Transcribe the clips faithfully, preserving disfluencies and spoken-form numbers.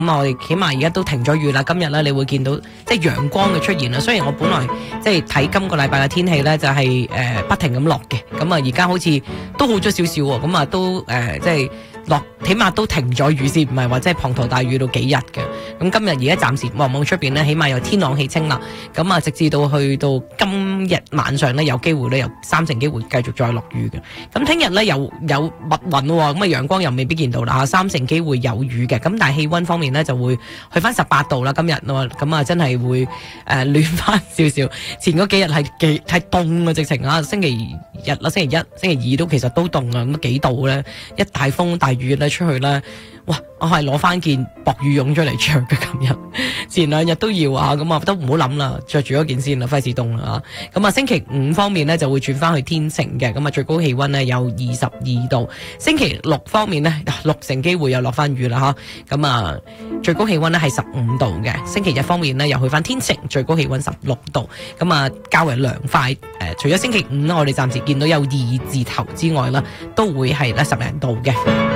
咁我哋起碼而家都停咗雨啦。今日咧，你會見到即係陽光嘅出現啦。雖然我本來即係睇今個禮拜嘅天氣咧，就係、是、誒、呃、不停咁落嘅。咁啊，而家好似都好咗少少喎。咁啊，都誒、呃、即係落，起碼都停咗雨先，唔係話即係滂沱大雨到幾日嘅。咁今日而家暫時望望出邊咧，起碼有天朗氣清啦。咁啊，直至到去到今日晚上咧，有機會咧有三成機會繼續再落雨嘅。咁聽日咧又有密雲喎，咁啊陽光又未必見到啦嚇，三成機會有雨嘅。咁但係氣温方面咧就會去翻十八度啦。今日咁啊真係會誒、呃、暖翻少少。前嗰幾日係幾係凍啊，直情啊星期日啦、星期一、星期二都其實都凍啊，咁幾度咧，一大風大雨咧出去咧。哇！我係攞翻件薄羽絨出嚟着嘅，今日前兩日都要啊，咁啊都唔好諗啦，着住嗰件先啦，費事凍啦嚇。咁啊星期五方面呢，就會轉翻去天晴嘅，咁啊最高氣温呢有二十二度。星期六方面呢，六成機會又落翻雨啦嚇。咁啊最高氣温呢係十五度嘅。星期日方面呢，又去翻天晴，最高氣温十六度。咁啊較為涼快。誒、呃、除咗星期五呢，我哋暫時見到有二字頭之外啦，都會係咧十零度嘅。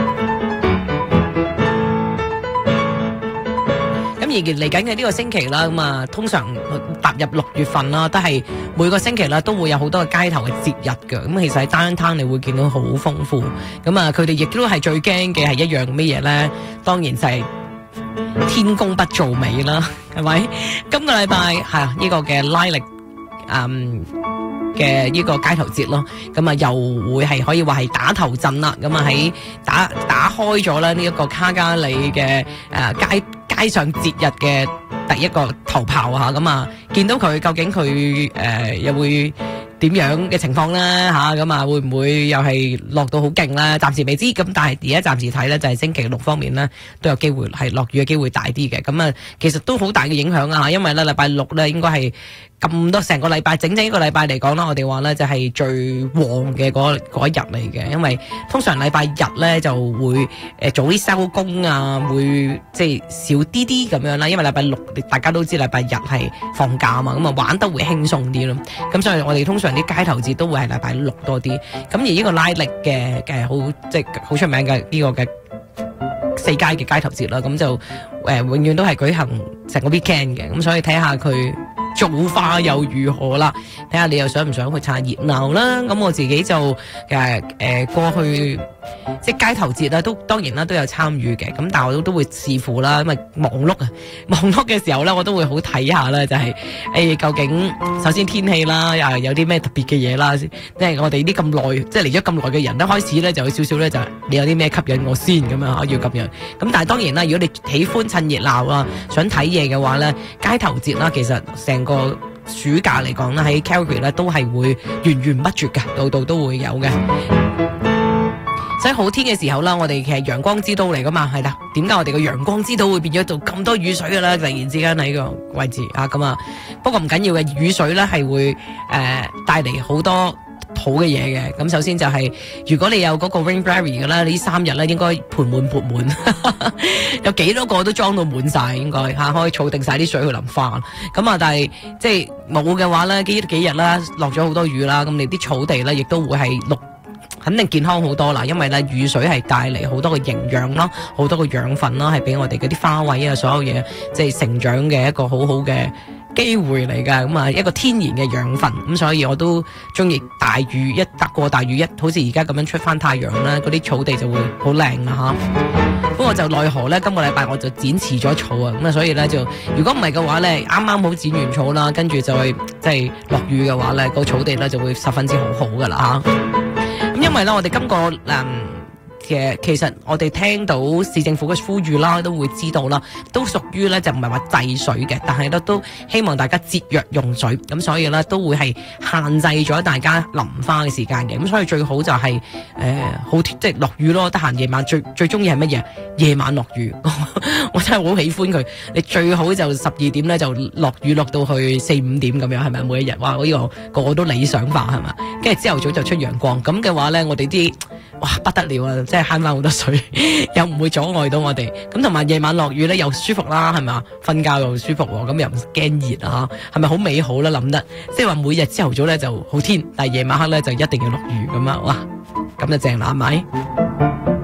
而嚟緊嘅呢個星期啦，咁啊，通常踏入六月份啦，都係每個星期啦都會有好多嘅街頭嘅節日嘅。咁其實喺 downtown 你會見到好豐富。咁啊，佢哋亦都係最驚嘅係一樣乜嘢咧？當然就係天公不造美啦，係咪？今個禮拜係啊，呢個嘅拉力嗯嘅呢個街頭節咯，咁啊又會係可以話係打頭陣啦。咁啊喺打打開咗啦呢一個卡加里嘅誒、呃、街街上節日嘅第一個頭炮嚇，咁啊見到佢究竟佢誒、呃、又會點樣嘅情況咧嚇，咁啊會唔會又係落到好勁咧？暫時未知，咁但係而家暫時睇咧就係星期六方面咧都有機會係落雨嘅機會大啲嘅。咁啊其實都好大嘅影響啊，因為咧禮拜六咧應該係咁多成個禮拜整整一個禮拜嚟講啦，我哋話咧就係最旺嘅嗰嗰一日嚟嘅，因為通常禮拜日咧就會誒早啲收工啊，會即係少啲啲咁樣啦，因為禮拜六大家都知禮拜日係放假啊嘛，咁啊玩得會輕鬆啲咯。咁所以我哋通常啲街頭節都會係禮拜六多啲。咁而呢個拉力嘅嘅好即係好出名嘅呢個嘅四街嘅街頭節啦，咁就誒、呃、永遠都係舉行成個 weekend 嘅，咁所以睇下佢造化又如何啦，睇下你又想唔想去撐熱鬧啦。咁我自己就誒誒、呃、過去即係街頭節啦，都當然啦都有參與嘅，咁但係我都都會視乎啦，因為忙碌啊，忙碌嘅時候咧，我都會好睇下啦，就係、是、誒、欸、究竟首先天氣啦，又有啲咩特別嘅嘢啦，即係我哋啲咁耐，即係嚟咗咁耐嘅人，一開始咧就有少少咧就你有啲咩吸引我先咁樣嚇，要咁樣。咁但係當然啦，如果你喜歡趁熱鬧啊，想睇嘢嘅話咧，街頭節啦，其實成個暑假嚟講啦，喺 Calgary 咧都係會源源不絕嘅，度度都會有嘅。所以好天嘅時候啦，我哋其實陽光之都嚟噶嘛，係啦。點解我哋個陽光之都會變咗做咁多雨水嘅咧？突然之間喺個位置啊，咁啊，不過唔緊要嘅，雨水咧係會誒帶嚟好多好嘅嘢嘅。咁首先就係、是、如果你有嗰個 rainberry 嘅啦，呢三日咧應該盆滿缽滿，有幾多個都裝到滿晒，應該吓可以儲定晒啲水去淋花。咁啊，但係即係冇嘅話咧，幾幾日啦，落咗好多雨啦，咁你啲草地咧亦都會係綠。肯定健康好多啦，因為咧雨水係帶嚟好多嘅營養啦，好多嘅養分啦，係俾我哋嗰啲花卉啊，所有嘢即係成長嘅一個好好嘅機會嚟噶。咁啊，一個天然嘅養分，咁所以我都中意大雨一得過大雨一，好似而家咁樣出翻太陽啦，嗰啲草地就會好靚啦吓。不過就奈何咧，今個禮拜我就剪遲咗草啊，咁啊，所以咧就如果唔係嘅話咧，啱啱好剪完草啦，跟住就係即係落雨嘅話咧，個草地咧就會十分之好好噶啦吓。咁因為咧，我哋今個誒嘅其實我哋聽到市政府嘅呼籲啦，都會知道啦，都屬於咧就唔係話制水嘅，但係咧都希望大家節約用水，咁所以咧都會係限制咗大家淋花嘅時間嘅，咁所以最好就係、是、誒、呃、好即係落雨咯，得閒夜晚最最中意係乜嘢？夜晚落雨，我真係好喜歡佢。你最好就十二點咧就落雨落到去四五點咁樣，係咪每一日？哇！呢、這個個個都理想化係嘛？跟住朝頭早就出陽光，咁嘅話咧，我哋啲哇不得了啊！即係慳翻好多水，又唔會阻礙到我哋。咁同埋夜晚落雨咧又舒服啦，係咪？瞓覺又舒服，咁又唔驚熱啊！係咪好美好啦？諗得即係話每日朝頭早咧就好天，但係夜晚黑咧就一定要落雨咁啊！哇，咁就正啦，係咪？